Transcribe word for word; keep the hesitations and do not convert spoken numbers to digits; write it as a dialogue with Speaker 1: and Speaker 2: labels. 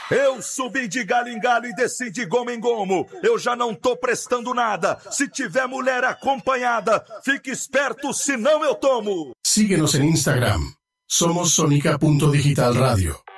Speaker 1: Eu subi de galho em galho e desci de gomo em gomo. Eu já não tô prestando nada. Se tiver mulher acompanhada, fique esperto, senão eu tomo.
Speaker 2: Síguenos en Instagram. Somos Sonica punto Digital Radio.